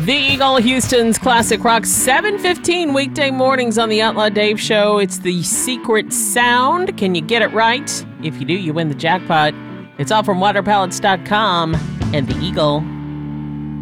The Eagle, Houston's classic rock, 7:15 weekday mornings on the Outlaw Dave Show. It's the secret sound. Can you get it right? If you do, you win the jackpot. It's all from waterpalettes.com and the Eagle.